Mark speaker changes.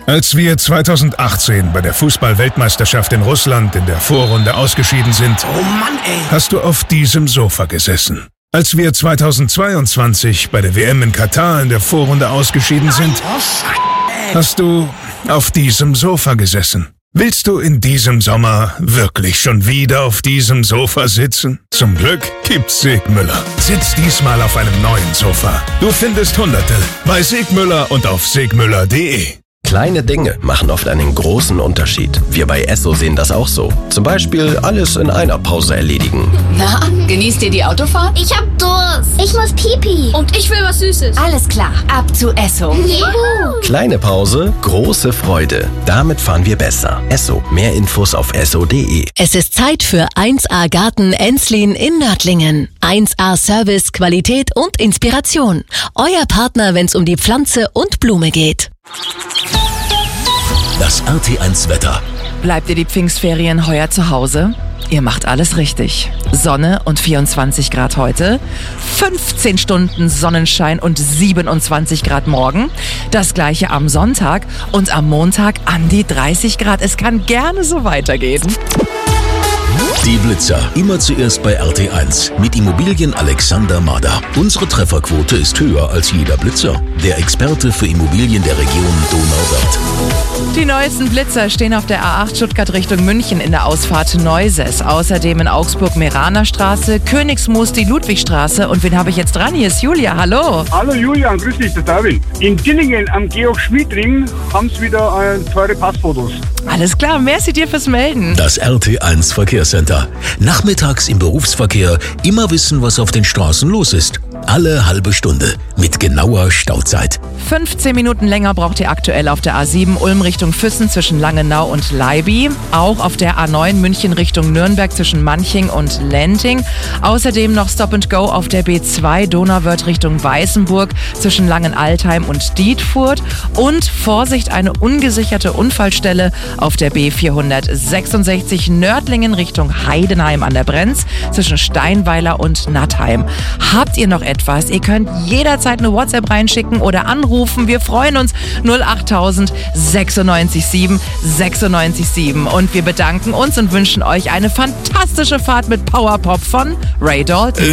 Speaker 1: Als wir 2018 bei der Fußball-Weltmeisterschaft in Russland in der Vorrunde ausgeschieden sind,
Speaker 2: oh Mann, ey,
Speaker 1: hast du auf diesem Sofa gesessen. Als wir 2022 bei der WM in Katar in der Vorrunde ausgeschieden sind, hast du auf diesem Sofa gesessen. Willst du in diesem Sommer wirklich schon wieder auf diesem Sofa sitzen? Zum Glück gibt's Segmüller. Sitz diesmal auf einem neuen Sofa. Du findest Hunderte bei Segmüller und auf segmüller.de.
Speaker 3: Kleine Dinge machen oft einen großen Unterschied. Wir bei Esso sehen das auch so. Zum Beispiel alles in einer Pause erledigen.
Speaker 4: Na, genießt ihr die Autofahrt?
Speaker 5: Ich hab Durst. Ich muss Pipi.
Speaker 6: Und ich will was Süßes.
Speaker 4: Alles klar, ab zu Esso.
Speaker 5: Juhu.
Speaker 3: Kleine Pause, große Freude. Damit fahren wir besser. Esso. Mehr Infos auf esso.de.
Speaker 7: Es ist Zeit für 1A Garten Enslin in Nördlingen. 1A Service, Qualität und Inspiration. Euer Partner, wenn's um die Pflanze und Blume geht.
Speaker 8: Das RT1 Wetter.
Speaker 9: Bleibt ihr die Pfingstferien heuer zu Hause? Ihr macht alles richtig. Sonne und 24 Grad heute, 15 Stunden Sonnenschein und 27 Grad morgen. Das gleiche am Sonntag und am Montag an die 30 Grad. Es kann gerne so weitergehen.
Speaker 8: Die Blitzer. Immer zuerst bei RT1 mit Immobilien Alexander Mader. Unsere Trefferquote ist höher als jeder Blitzer. Der Experte für Immobilien der Region Donauwörth.
Speaker 9: Die neuesten Blitzer stehen auf der A8 Stuttgart Richtung München in der Ausfahrt Neuses. Außerdem in Augsburg Meranerstraße, Königsmoos die Ludwigstraße. Und wen habe ich jetzt dran? Hier ist Julia. Hallo.
Speaker 10: Hallo Julian, grüß dich, der David. In Dillingen am Georg-Schmied-Ring haben sie wieder teure Passfotos.
Speaker 9: Alles klar, merci dir fürs Melden.
Speaker 8: Das RT1 Verkehrscenter. Nachmittags im Berufsverkehr immer wissen, was auf den Straßen los ist. Alle halbe Stunde mit genauer Stauzeit.
Speaker 9: 15 Minuten länger braucht ihr aktuell auf der A7 Ulm Richtung Füssen zwischen Langenau und Leiby. Auch auf der A9 München Richtung Nürnberg zwischen Manching und Lenting. Außerdem noch Stop and Go auf der B2 Donauwörth Richtung Weißenburg zwischen Langenaltheim und Dietfurt. Und Vorsicht, eine ungesicherte Unfallstelle auf der B466 Nördlingen Richtung Heidenheim an der Brenz zwischen Steinweiler und Nattheim. Habt ihr noch etwas? Ihr könnt jederzeit eine WhatsApp reinschicken oder anrufen. Wir freuen uns. 08000 96 7 96 7. Und wir bedanken uns und wünschen euch eine fantastische Fahrt mit Powerpop von Ray Dalton.